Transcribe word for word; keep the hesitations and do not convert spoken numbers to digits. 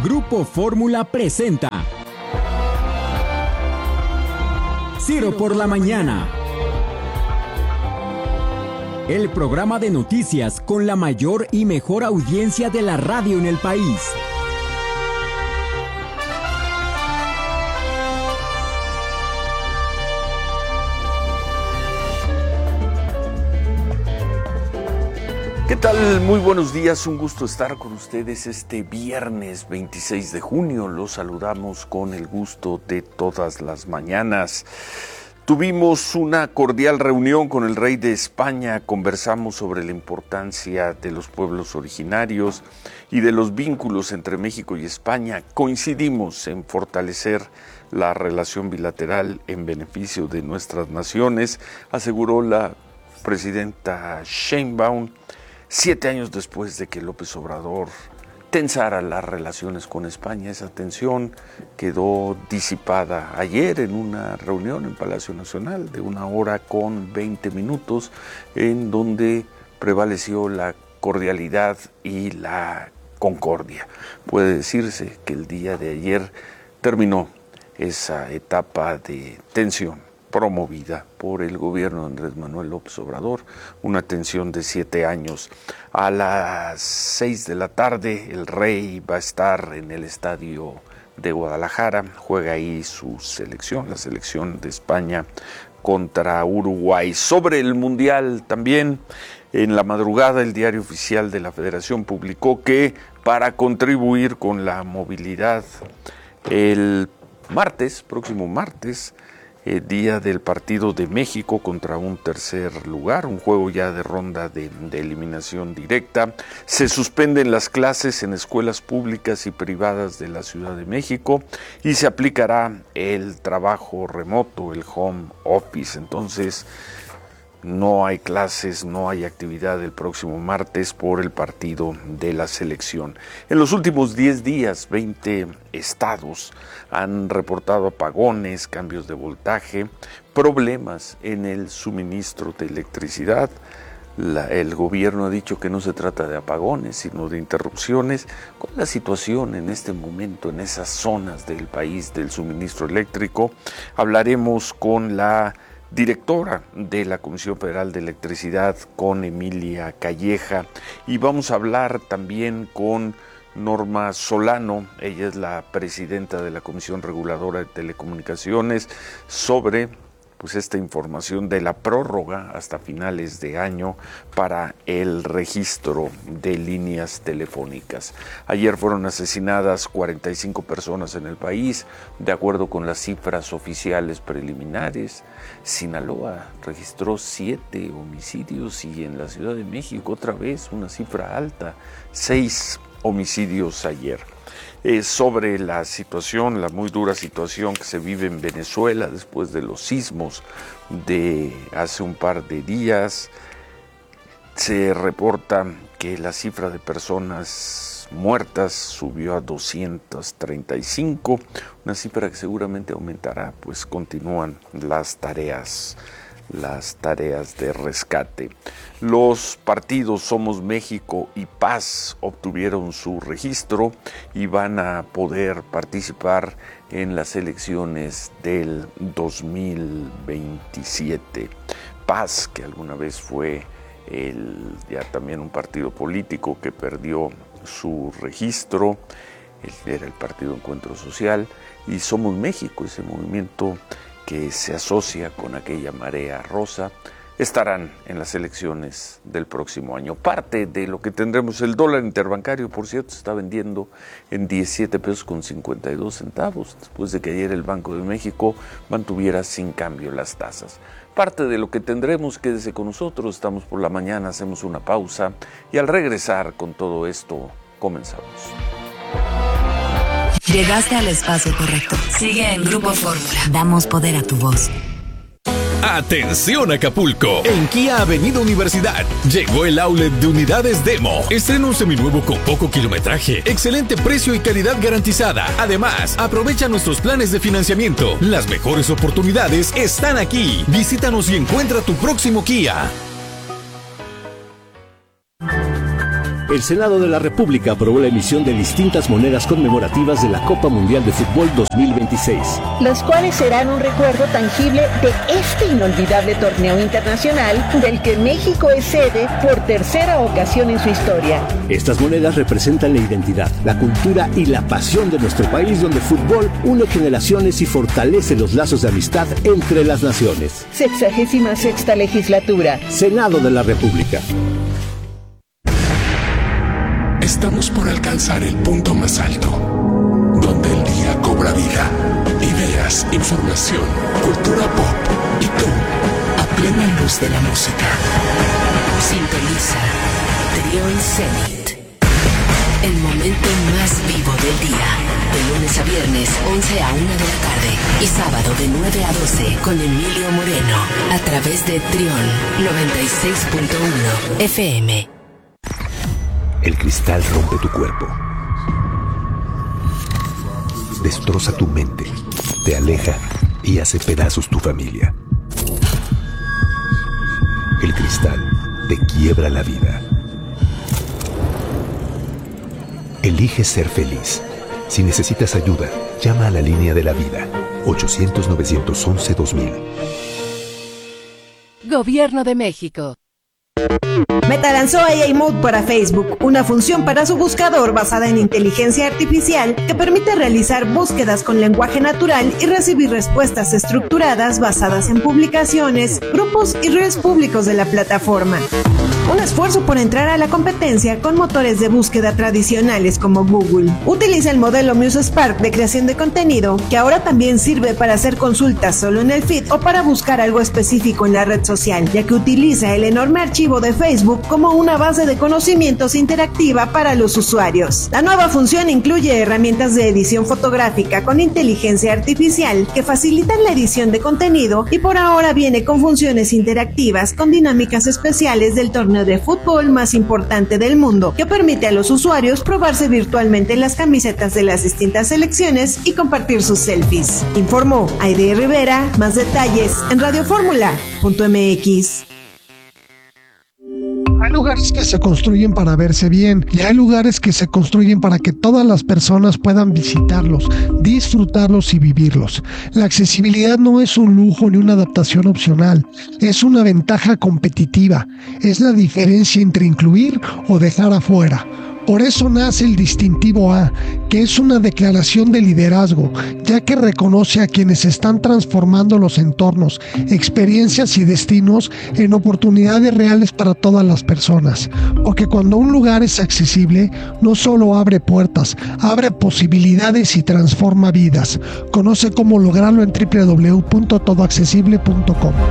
Grupo Fórmula presenta Ciro por la Mañana, el programa de noticias con la mayor y mejor audiencia de la radio en el país. ¿Qué tal? Muy buenos días, un gusto estar con ustedes este viernes veintiséis de junio. Los saludamos con el gusto de todas las mañanas. Tuvimos una cordial reunión con el rey de España, conversamos sobre la importancia de los pueblos originarios y de los vínculos entre México y España. Coincidimos en fortalecer la relación bilateral en beneficio de nuestras naciones, aseguró la presidenta Sheinbaum, siete años después de que López Obrador tensara las relaciones con España. Esa tensión quedó disipada ayer en una reunión en Palacio Nacional de una hora con veinte minutos, en donde prevaleció la cordialidad y la concordia. Puede decirse que el día de ayer terminó esa etapa de tensión promovida por el gobierno de Andrés Manuel López Obrador, una tensión de siete años. A las seis de la tarde el rey va a estar en el estadio de Guadalajara, juega ahí su selección, la selección de España contra Uruguay. Sobre el Mundial también, en la madrugada el Diario Oficial de la Federación publicó que para contribuir con la movilidad, el martes, próximo martes, el día del partido de México contra un tercer lugar, un juego ya de ronda de, de eliminación directa. Se suspenden las clases en escuelas públicas y privadas de la Ciudad de México y se aplicará el trabajo remoto, el home office. Entonces, no hay clases, no hay actividad el próximo martes por el partido de la selección. En los últimos diez días, veinte estados han reportado apagones, cambios de voltaje, problemas en el suministro de electricidad. La, el gobierno ha dicho que no se trata de apagones, sino de interrupciones. ¿Cuál es la situación en este momento en esas zonas del país del suministro eléctrico? Hablaremos con la directora de la Comisión Federal de Electricidad, con Emilia Calleja, y vamos a hablar también con Norma Solano, ella es la presidenta de la Comisión Reguladora de Telecomunicaciones, sobre pues esta información de la prórroga hasta finales de año para el registro de líneas telefónicas. Ayer fueron asesinadas cuarenta y cinco personas en el país, de acuerdo con las cifras oficiales preliminares. Sinaloa registró siete homicidios y en la Ciudad de México otra vez una cifra alta, seis homicidios ayer. Eh, sobre la situación, la muy dura situación que se vive en Venezuela después de los sismos de hace un par de días, se reporta que la cifra de personas muertas subió a doscientas treinta y cinco, una cifra que seguramente aumentará, pues continúan las tareas las tareas de rescate. Los partidos Somos México y Paz obtuvieron su registro y van a poder participar en las elecciones del dos mil veintisiete. Paz, que alguna vez fue el, ya también un partido político que perdió su registro, era el Partido Encuentro Social, y Somos México, ese movimiento que se asocia con aquella marea rosa, estarán en las elecciones del próximo año. Parte de lo que tendremos, el dólar interbancario, por cierto, se está vendiendo en diecisiete pesos con cincuenta y dos centavos, después de que ayer el Banco de México mantuviera sin cambio las tasas. Parte de lo que tendremos, quédese con nosotros, estamos por la mañana, hacemos una pausa y al regresar con todo esto, comenzamos. Llegaste al espacio correcto. Sigue en Grupo Fórmula. Damos poder a tu voz. Atención Acapulco, en Kia Avenida Universidad llegó el outlet de unidades Demo. Estreno seminuevo con poco kilometraje, excelente precio y calidad garantizada. Además, aprovecha nuestros planes de financiamiento. Las mejores oportunidades están aquí. Visítanos y encuentra tu próximo Kia. El Senado de la República aprobó la emisión de distintas monedas conmemorativas de la Copa Mundial de Fútbol dos mil veintiséis. Las cuales serán un recuerdo tangible de este inolvidable torneo internacional del que México es sede por tercera ocasión en su historia. Estas monedas representan la identidad, la cultura y la pasión de nuestro país, donde el fútbol une generaciones y fortalece los lazos de amistad entre las naciones. Sexagésima sexta legislatura. Senado de la República. Estamos por alcanzar el punto más alto, donde el día cobra vida, ideas, información, cultura pop y tú, a plena luz de la música. Sintoniza Trión Zenit, el momento más vivo del día, de lunes a viernes, once a una de la tarde, y sábado de nueve a doce, con Emilio Moreno, a través de Trión noventa y seis punto uno F M. El cristal rompe tu cuerpo, destroza tu mente, te aleja y hace pedazos tu familia. El cristal te quiebra la vida. Elige ser feliz. Si necesitas ayuda, llama a la línea de la vida, ochocientos, novecientos once, dos mil. Gobierno de México. Meta lanzó A I Mode para Facebook, una función para su buscador basada en inteligencia artificial que permite realizar búsquedas con lenguaje natural y recibir respuestas estructuradas basadas en publicaciones, grupos y redes públicos de la plataforma. Un esfuerzo por entrar a la competencia con motores de búsqueda tradicionales como Google. Utiliza el modelo MuseSpark de creación de contenido, que ahora también sirve para hacer consultas solo en el feed o para buscar algo específico en la red social, ya que utiliza el enorme archivo de Facebook como una base de conocimientos interactiva para los usuarios. La nueva función incluye herramientas de edición fotográfica con inteligencia artificial que facilitan la edición de contenido y por ahora viene con funciones interactivas con dinámicas especiales del torneo de fútbol más importante del mundo, que permite a los usuarios probarse virtualmente las camisetas de las distintas selecciones y compartir sus selfies. Informó Aide Rivera. Más detalles en radioformula punto m x. Hay lugares que se construyen para verse bien y hay lugares que se construyen para que todas las personas puedan visitarlos, disfrutarlos y vivirlos. La accesibilidad no es un lujo ni una adaptación opcional, es una ventaja competitiva, es la diferencia entre incluir o dejar afuera. Por eso nace el distintivo A, que es una declaración de liderazgo, ya que reconoce a quienes están transformando los entornos, experiencias y destinos en oportunidades reales para todas las personas. Porque cuando un lugar es accesible, no solo abre puertas, abre posibilidades y transforma vidas. Conoce cómo lograrlo en doble u doble u doble u punto todo accesible punto com.